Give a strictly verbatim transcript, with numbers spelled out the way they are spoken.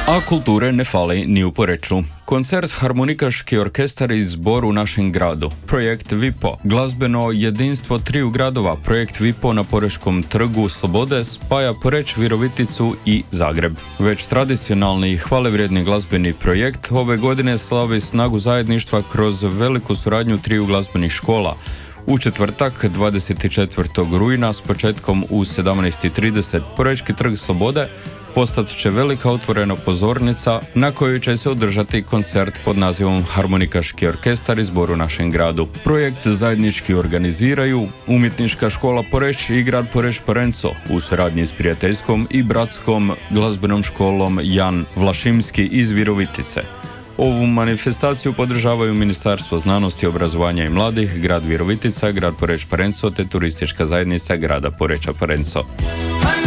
A kulture ne fali ni u Poreču. Koncert Harmonikaški orkestar i zbor u našem gradu. Projekt Vipo. Glazbeno jedinstvo triju gradova. Projekt Vipo na Porečkom trgu Slobode spaja Poreč, Viroviticu i Zagreb. Već tradicionalni i hvalevrijedni glazbeni projekt ove godine slavi snagu zajedništva kroz veliku suradnju triju glazbenih škola. U četvrtak, dvadeset četvrtog rujna, s početkom u sedamnaest i trideset, Porečki trg Slobode postat će velika otvorena pozornica na kojoj će se održati koncert pod nazivom Harmonikaški orkestar i zbor u našem gradu. Projekt zajednički organiziraju Umjetnička škola Poreč i grad Poreč Parenco u suradnji s prijateljskom i bratskom glazbenom školom Jan Vlašimski iz Virovitice. Ovu manifestaciju podržavaju Ministarstvo znanosti, obrazovanja i mladih, grad Virovitica, grad Poreč Parenco te turistička zajednica grada Poreča Parenco.